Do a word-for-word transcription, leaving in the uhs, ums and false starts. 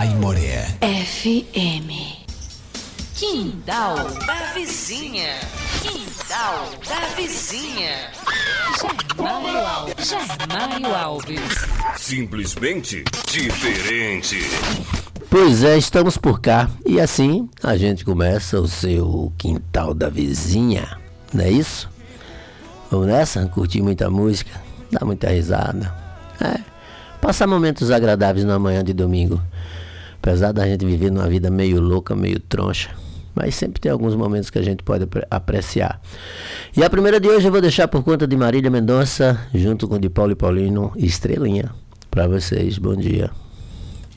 Aimoré F M. Quintal da Vizinha. Quintal da Vizinha. Germário Alves. Germário Alves. Simplesmente diferente. Pois é, estamos por cá. E assim a gente começa o seu Quintal da Vizinha. Não é isso? Vamos nessa? Curtir muita música, dar muita risada. É, passar momentos agradáveis na manhã de domingo. Apesar da gente viver numa vida meio louca, meio troncha, mas sempre tem alguns momentos que a gente pode apreciar. E a primeira de hoje eu vou deixar por conta de Marília Mendonça, junto com de Paulo e Paulino, Estrelinha. Para vocês, bom dia.